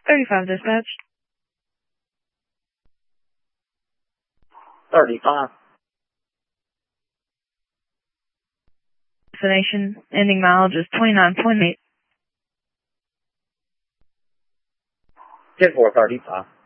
35 dispatch. 35. Destination ending mileage is 29.8. 10-4-35.